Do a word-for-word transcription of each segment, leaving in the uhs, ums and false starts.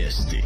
Vijesti.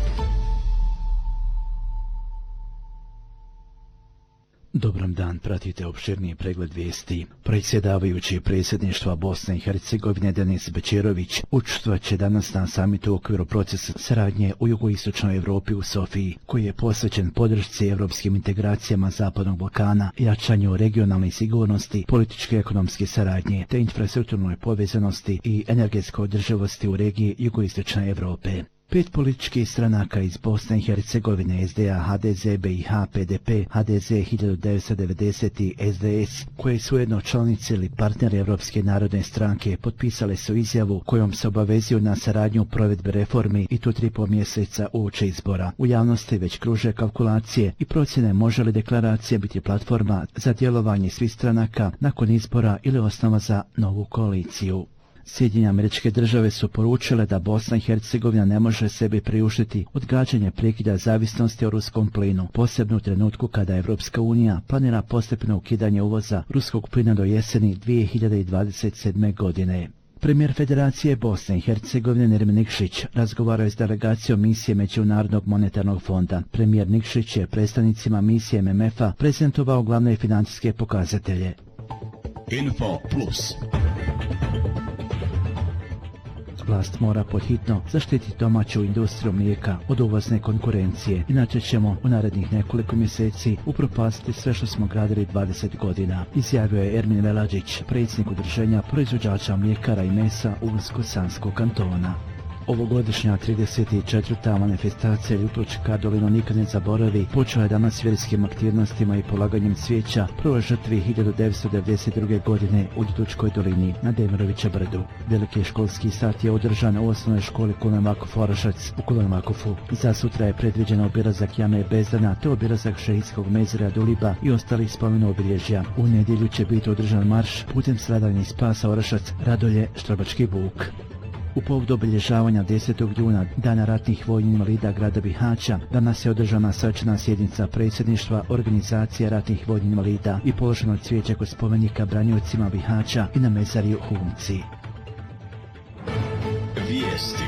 Dobrom dan, pratite opširniji pregled vijesti. Predsjedavajući predsjedništva Bosne i Hercegovine Denis Bećerović učestvovaće danas na samitu u okviru procesa saradnje u jugoistočnoj Evropi u Sofiji, koji je posvećen podršci evropskim integracijama Zapadnog Balkana, jačanju regionalne sigurnosti, političke i ekonomske saradnje, te infrastrukturnoj povezanosti i energetskoj održivosti u regiji jugoistočne Evrope. Pet političkih stranaka iz Bosne i Hercegovine, S D A, H D Z, B I H, P D P, H D Z hiljadu devetsto devedeset i S D S, koje su ujedno članice ili partneri Evropske narodne stranke, potpisale su izjavu kojom se obavezuju na saradnju provedbe reformi i to tri po mjeseca uoči izbora. U javnosti već kruže kalkulacije i procjene može li deklaracija biti platforma za djelovanje svih stranaka nakon izbora ili osnova za novu koaliciju. Sjedinjene Američke Države su poručile da Bosna i Hercegovina ne može sebi priuštiti odgađanje prekida zavisnosti o ruskom plinu, posebno u trenutku kada Evropska unija planira postepeno ukidanje uvoza ruskog plina do jeseni dvije hiljade dvadeset sedme. godine. Premijer Federacije Bosne i Hercegovine Nermin Nikšić razgovarao je s delegacijom misije Međunarodnog monetarnog fonda. Premijer Nikšić je predstavnicima misije M M F-a prezentovao glavne financijske pokazatelje. Info Plus. Vlast mora podhitno zaštititi domaću industriju mlijeka od uvozne konkurencije, inače ćemo u narednih nekoliko mjeseci upropastiti sve što smo gradili dvadeset godina, izjavio je Ermin Veladžić, predsjednik udruženja proizvođača mlijekara i mesa Unsko-Sanskog kantona. Ovogodišnja trideset četvrta manifestacija Ljutočka dolino nikad ne zaboravi počela je danas vjerskim aktivnostima i polaganjem cvijeća prvoj žrtvi hiljadu devetsto devedeset druge. godine u Ljutočkoj dolini na Demirovića brdu. Veliki školski sat je održan u osnovnoj školi Kulen Vakuf Orašac u Kulen Vakufu. Za sutra je predviđen obilazak jame Bezdana te obilazak šehidskog mezira Duliba i ostalih spomenu obilježja. U nedjelju će biti održan marš putem stradanja spasa Orašac Radolje Štrabački Vuk. U povodu obilježavanja desetog juna, Dana ratnih vojnih invalida grada Bihaća, danas je održana svečana sjednica predsjedništva Organizacije ratnih vojnih invalida i položeno cvijeće kod spomenika branjivcima Bihaća i na mezariju Humci. Vijesti.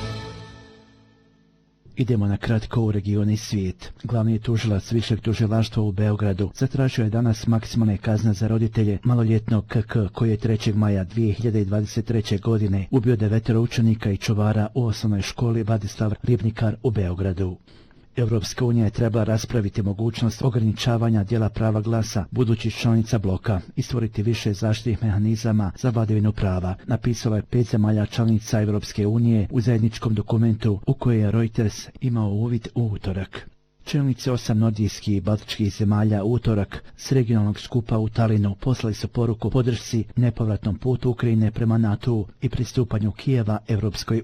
Idemo na kratko u regioni svijet. Glavni tužilac Višeg tužilaštva u Beogradu zatražio je danas maksimalne kazne za roditelje maloljetnog K K koji je trećeg maja dvije hiljade dvadeset treće. godine ubio devetero učenika i čuvara u osnovnoj školi Vladislav Ribnikar u Beogradu. Evropska unija je trebala raspraviti mogućnost ograničavanja dijela prava glasa budućih članica bloka i stvoriti više zaštitnih mehanizama za vladavinu prava, napisalo je pet zemalja članica Evropske unije u zajedničkom dokumentu u koje je Reuters imao uvid u utorak. Čelnici osam nordijskih i baltičkih zemalja u utorak s regionalnog skupa u Talinu poslali su poruku podršci nepovratnom putu Ukrajine prema NATO i pristupanju Kijeva Evropskoj